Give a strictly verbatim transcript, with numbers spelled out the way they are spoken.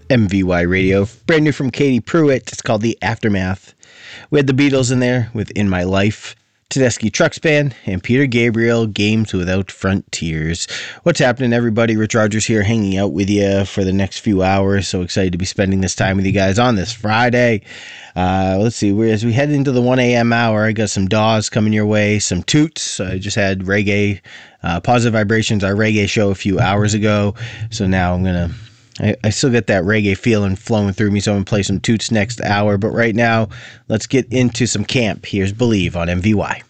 M V Y Radio, brand new from Katie Pruitt. It's called The Aftermath. We had the Beatles in there with In My Life, Tedeschi Trucks Band, and Peter Gabriel, Games Without Frontiers. What's happening, everybody? Rich Rogers here, hanging out with you for the next few hours. So excited to be spending this time with you guys on this Friday. Uh, let's see, we're, as we head into the one a.m. hour, I got some Dawes coming your way, some Toots. I just had reggae, uh, Positive Vibrations, our reggae show a few hours ago. So now I'm going to I, I still get that reggae feeling flowing through me, so I'm going to play some Toots next hour. But right now, let's get into some camp. Here's Believe on M V Y.